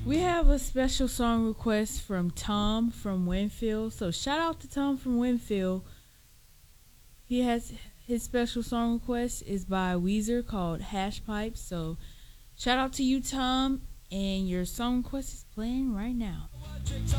We have a special song request from Tom from Winfield. So shout out to Tom from Winfield. He has his special song request is by Weezer called Hash Pipes. So shout out to you, Tom, and your song request is playing right now.